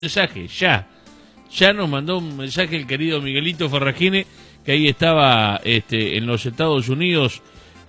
Mensaje, ya nos mandó un mensaje el querido Miguelito Ferragine, que ahí estaba en los Estados Unidos,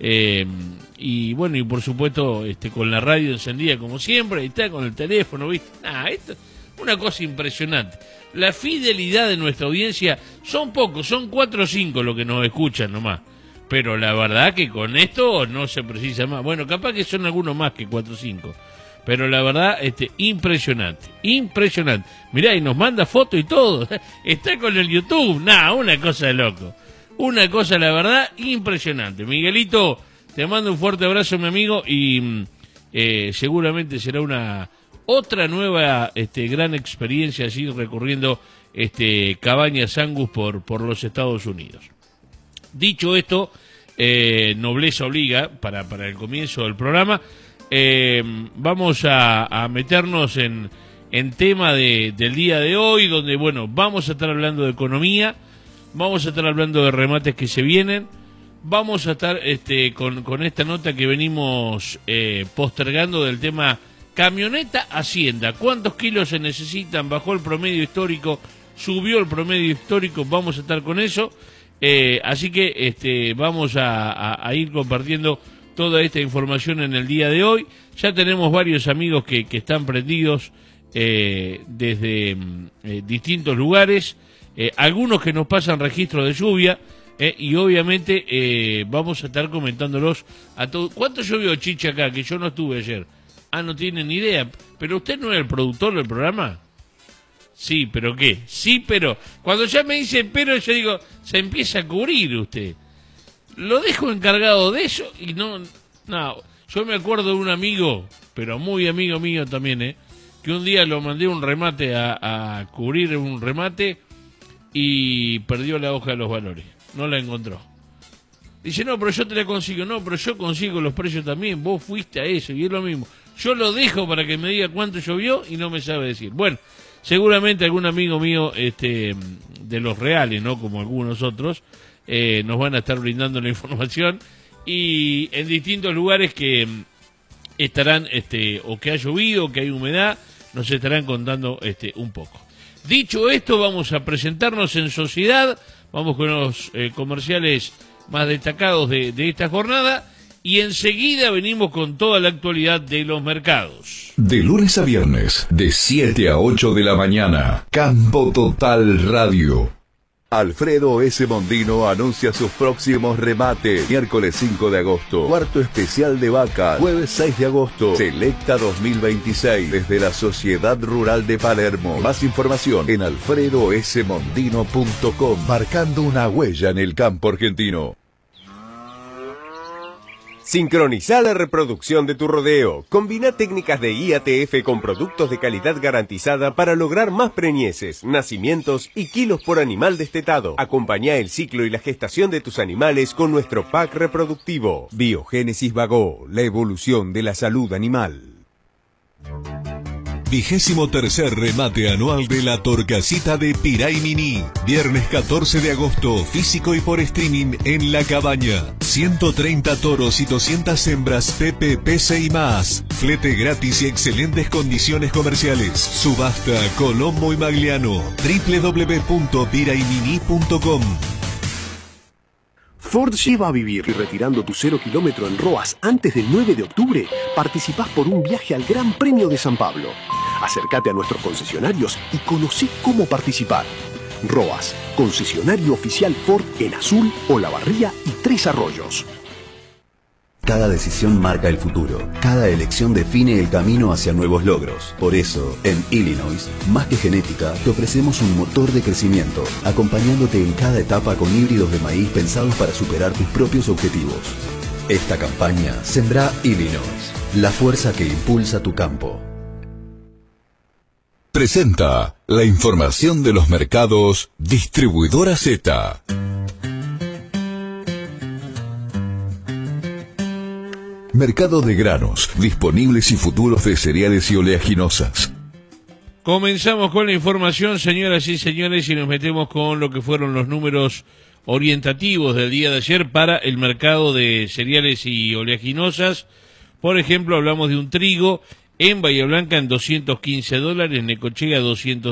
y bueno, y por supuesto con la radio encendida como siempre, ahí está con el teléfono, ¿viste? Esto es una cosa impresionante. La fidelidad de nuestra audiencia, son pocos, son 4 o 5 los que nos escuchan nomás, pero la verdad que con esto no se precisa más. Bueno, capaz que son algunos más que 4 o 5. Pero la verdad, impresionante. Mirá, y nos manda fotos y todo. Está con el YouTube. Una cosa de loco. Una cosa, la verdad, impresionante. Miguelito, te mando un fuerte abrazo, mi amigo, y seguramente será otra nueva gran experiencia allí recorriendo Cabañas Angus por los Estados Unidos. Dicho esto, nobleza obliga para el comienzo del programa. Vamos a meternos en tema del día de hoy, donde, bueno, vamos a estar hablando de economía, vamos a estar hablando de remates que se vienen, vamos a estar con esta nota que venimos postergando del tema camioneta Hacienda. ¿Cuántos kilos se necesitan? ¿Bajó el promedio histórico? ¿Subió el promedio histórico? Vamos a estar con eso, así que vamos a ir compartiendo toda esta información en el día de hoy. Ya tenemos varios amigos que están prendidos desde distintos lugares, algunos que nos pasan registro de lluvia, y obviamente vamos a estar comentándolos a todos. ¿Cuánto llovió, Chicha, acá? Que yo no estuve ayer. No tienen ni idea. ¿Pero usted no es el productor del programa? Sí, ¿pero qué? Sí, pero cuando ya me dice pero, yo digo, se empieza a cubrir usted. Lo dejo encargado de eso y no, yo me acuerdo de un amigo, pero muy amigo mío también, que un día lo mandé un remate a cubrir un remate y perdió la hoja de los valores, no la encontró. Dice, no, pero yo te la consigo, no, pero yo consigo los precios también, vos fuiste a eso y es lo mismo. Yo lo dejo para que me diga cuánto llovió y no me sabe decir. Bueno, seguramente algún amigo mío de los reales, ¿no? Como algunos otros, nos van a estar brindando la información, y en distintos lugares que estarán o que ha llovido o que hay humedad, nos estarán contando un poco. Dicho esto, vamos a presentarnos en sociedad, vamos con los comerciales más destacados de esta jornada, y enseguida venimos con toda la actualidad de los mercados. De lunes a viernes, de 7 a 8 de la mañana, Campo Total Radio. Alfredo S. Mondino anuncia sus próximos remates. Miércoles 5 de agosto, cuarto especial de vaca. Jueves 6 de agosto, Selecta 2026, desde la Sociedad Rural de Palermo. Más información en alfredosmondino.com, marcando una huella en el campo argentino. Sincroniza la reproducción de tu rodeo. Combina técnicas de IATF con productos de calidad garantizada para lograr más preñeces, nacimientos y kilos por animal destetado. Acompañá el ciclo y la gestación de tus animales con nuestro pack reproductivo. Biogénesis Vago, la evolución de la salud animal. 23º remate anual de la Torcasita de Piray Mini. Viernes 14 de agosto, físico y por streaming en La Cabaña. 130 toros y 200 hembras PPPC y más. Flete gratis y excelentes condiciones comerciales. Subasta Colombo y Magliano. www.piraymini.com. Ford lleva a vivir, y retirando tu 0 kilómetro en Roas antes del 9 de octubre, participás por un viaje al Gran Premio de San Pablo. Acércate a nuestros concesionarios y conocí cómo participar. Roas, concesionario oficial Ford en Azul, Olavarría y Tres Arroyos. Cada decisión marca el futuro. Cada elección define el camino hacia nuevos logros. Por eso, en Illinois, más que genética, te ofrecemos un motor de crecimiento, acompañándote en cada etapa con híbridos de maíz pensados para superar tus propios objetivos. Esta campaña, Sembrá Illinois, la fuerza que impulsa tu campo. Presenta la información de los mercados Distribuidora Z. Mercado de granos, disponibles y futuros de cereales y oleaginosas. Comenzamos con la información, señoras y señores, y nos metemos con lo que fueron los números orientativos del día de ayer para el mercado de cereales y oleaginosas. Por ejemplo, hablamos de un trigo En Bahía Blanca en $215, Necochea 200.